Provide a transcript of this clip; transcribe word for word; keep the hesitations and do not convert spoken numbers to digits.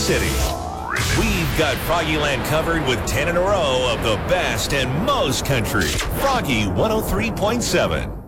City. We've got Froggyland covered with ten in a row of the best and most country. Froggy one oh three point seven.